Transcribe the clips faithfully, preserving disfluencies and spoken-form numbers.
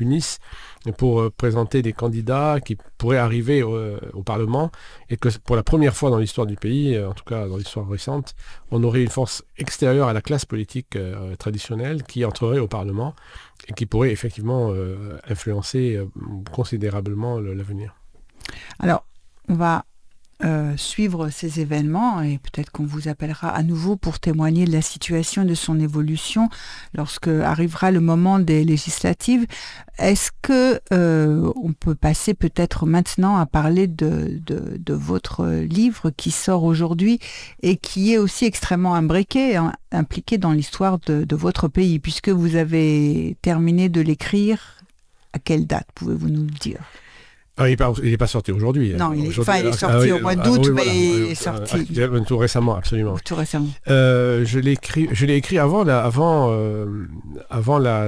s'unissent pour euh, présenter des candidats qui pourraient arriver au, au Parlement, et que pour la première fois dans l'histoire du pays, en tout cas dans l'histoire récente, on aurait une force extérieure à la classe politique euh, traditionnelle qui entrerait au Parlement et qui pourrait effectivement euh, influencer euh, considérablement le, l'avenir. Alors, on va euh, suivre ces événements et peut-être qu'on vous appellera à nouveau pour témoigner de la situation et de son évolution lorsque arrivera le moment des législatives. Est-ce que euh, on peut passer peut-être maintenant à parler de, de, de votre livre qui sort aujourd'hui et qui est aussi extrêmement imbriqué, hein, impliqué dans l'histoire de, de votre pays, puisque vous avez terminé de l'écrire. À quelle date, pouvez-vous nous le dire ? Ah, il n'est pas sorti aujourd'hui. Non, il est, aujourd'hui, enfin, il est sorti ah, au mois ah, d'août, oui, mais voilà, il oui, est sorti. Ah, tout récemment, absolument. Tout récemment. Euh, je l'ai écrit, je l'ai écrit avant, la, avant, euh, avant la,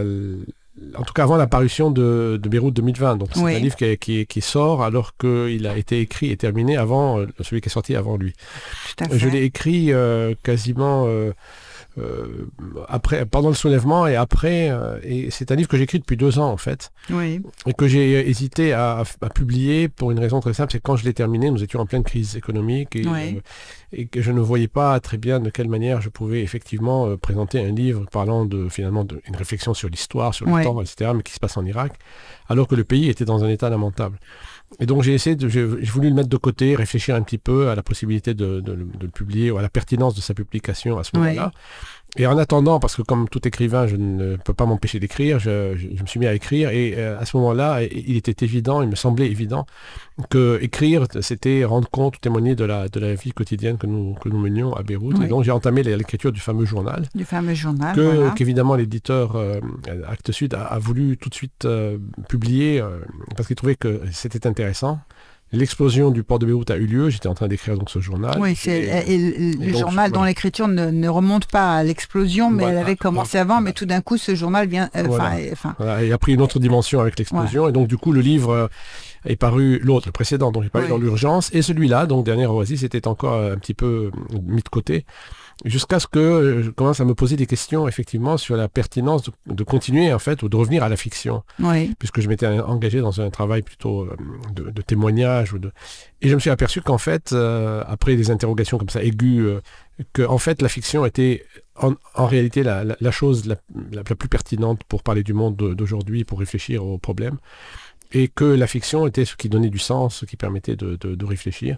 en tout cas avant la parution de, de Beyrouth deux mille vingt. Donc c'est oui. un livre qui, qui, qui sort alors qu'il a été écrit et terminé avant euh, celui qui est sorti avant lui. Tout à fait. Je l'ai écrit euh, quasiment. Euh, Euh, après, pendant le soulèvement et après, euh, et c'est un livre que j'écris depuis deux ans en fait, oui. et que j'ai hésité à, à, à publier pour une raison très simple, c'est que quand je l'ai terminé, nous étions en pleine crise économique et, oui. euh, et que je ne voyais pas très bien de quelle manière je pouvais effectivement euh, présenter un livre parlant de finalement d'une réflexion sur l'histoire, sur le oui. temps, et cetera, mais qui se passe en Irak, alors que le pays était dans un état lamentable. Et donc j'ai essayé, de, j'ai, j'ai voulu le mettre de côté, réfléchir un petit peu à la possibilité de, de, de le publier ou à la pertinence de sa publication à ce moment-là. Oui. Et en attendant, parce que comme tout écrivain, je ne peux pas m'empêcher d'écrire, je, je, je me suis mis à écrire et euh, à ce moment-là, il était évident, il me semblait évident que écrire, c'était rendre compte, témoigner de la, de la vie quotidienne que nous, que nous menions à Beyrouth. Oui. Et donc j'ai entamé l'écriture du fameux journal. Du fameux journal, que, voilà. Qu'évidemment l'éditeur euh, Actes Sud a, a voulu tout de suite euh, publier euh, parce qu'il trouvait que c'était intéressant. L'explosion du port de Beyrouth a eu lieu, j'étais en train d'écrire donc ce journal. Oui, c'est, et, et, et le donc, journal dont ouais. l'écriture ne, ne remonte pas à l'explosion, mais voilà, elle avait commencé avant, voilà. mais tout d'un coup ce journal vient... Euh, voilà. et, voilà, il a pris une autre dimension avec l'explosion, ouais. et donc du coup le livre euh, est paru, l'autre, le précédent, donc il est paru oui. dans l'urgence, et celui-là, donc Dernière Oasis, était encore un petit peu mis de côté, jusqu'à ce que je commence à me poser des questions effectivement sur la pertinence de, de continuer en fait ou de revenir à la fiction, oui. puisque je m'étais engagé dans un travail plutôt de, de témoignage ou de... et je me suis aperçu qu'en fait euh, après des interrogations comme ça aiguës euh, que en fait la fiction était en, en réalité la, la, la chose la, la, la plus pertinente pour parler du monde d'aujourd'hui, pour réfléchir aux problèmes, et que la fiction était ce qui donnait du sens, ce qui permettait de, de, de réfléchir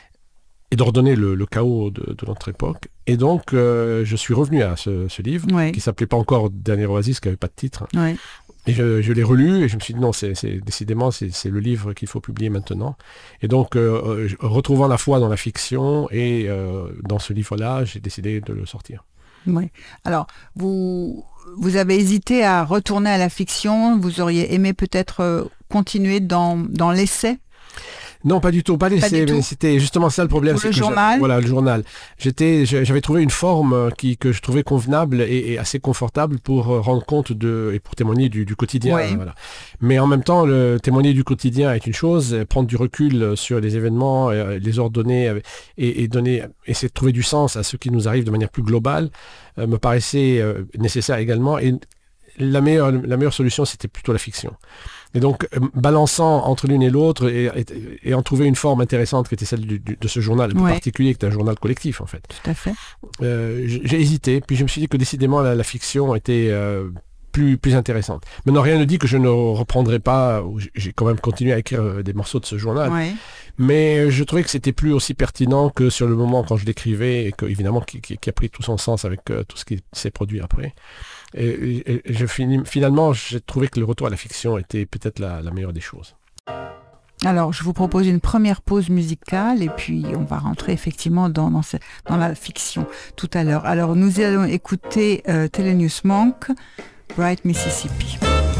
et d'ordonner le, le chaos de, de notre époque. Et donc, euh, je suis revenu à ce, ce livre, oui. qui ne s'appelait pas encore Dernière Oasis, qui n'avait pas de titre. Oui. Et je, je l'ai relu, et je me suis dit, non, c'est, c'est, décidément, c'est, c'est le livre qu'il faut publier maintenant. Et donc, euh, retrouvant la foi dans la fiction, et euh, dans ce livre-là, j'ai décidé de le sortir. Oui. Alors, vous, vous avez hésité à retourner à la fiction, vous auriez aimé peut-être euh, continuer dans, dans l'essai ? Non, pas du tout, pas l'essai, mais c'était justement ça le problème. Pour c'est le que journal. Voilà, le journal. J'étais, j'avais trouvé une forme qui, que je trouvais convenable et, et assez confortable pour rendre compte de, et pour témoigner du, du quotidien. Oui. Voilà. Mais en même temps, le, témoigner du quotidien est une chose, prendre du recul sur les événements, les ordonner et, et donner, essayer de trouver du sens à ce qui nous arrive de manière plus globale, euh, me paraissait euh, nécessaire également. Et la meilleure, la meilleure solution, c'était plutôt la fiction. Et donc, euh, balançant entre l'une et l'autre et, et, et en trouver une forme intéressante qui était celle du, du, de ce journal ouais. particulier, qui est un journal collectif, en fait. Tout à fait. Euh, j'ai hésité, puis je me suis dit que décidément, la, la fiction était euh, plus, plus intéressante. Maintenant, rien ne dit que je ne reprendrai pas, j'ai quand même continué à écrire des morceaux de ce journal, ouais. mais je trouvais que c'était plus aussi pertinent que sur le moment quand je l'écrivais, et que, évidemment, qui, qui, qui a pris tout son sens avec euh, tout ce qui s'est produit après. Et, et, et je finis, finalement, j'ai trouvé que le retour à la fiction était peut-être la, la meilleure des choses. Alors, je vous propose une première pause musicale et puis on va rentrer effectivement dans, dans, ce, dans la fiction tout à l'heure. Alors, nous allons écouter euh, Thelonious Monk, Bright Mississippi.